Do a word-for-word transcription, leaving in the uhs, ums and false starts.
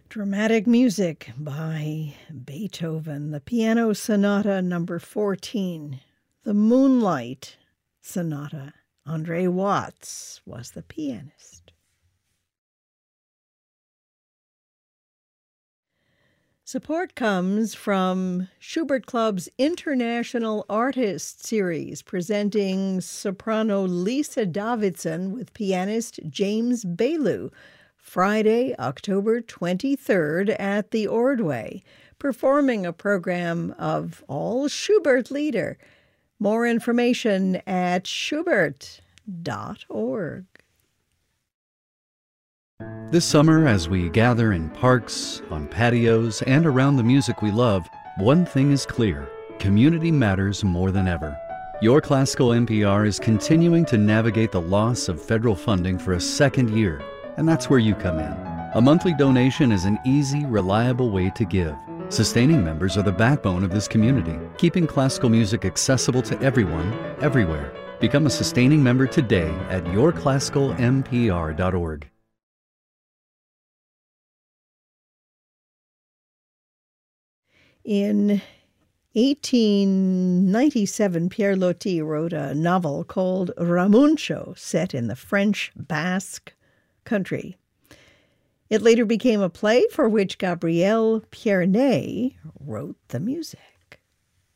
Dramatic music by Beethoven, the Piano Sonata number fourteen, the Moonlight Sonata. Andre Watts was the pianist. Support comes from Schubert Club's International Artist Series, presenting soprano Lisa Davidson with pianist James Bailu, Friday, October twenty-third at the Ordway, performing a program of all Schubert lieder. More information at schubert dot org. This summer, as we gather in parks, on patios, and around the music we love, one thing is clear: community matters more than ever. Your Classical N P R is continuing to navigate the loss of federal funding for a second year, and that's where you come in. A monthly donation is an easy, reliable way to give. Sustaining members are the backbone of this community, keeping classical music accessible to everyone, everywhere. Become a sustaining member today at your classical n p r dot org. In eighteen ninety-seven, Pierre Loti wrote a novel called Ramuncho, set in the French Basque country. It later became a play for which Gabriel Pierné wrote the music.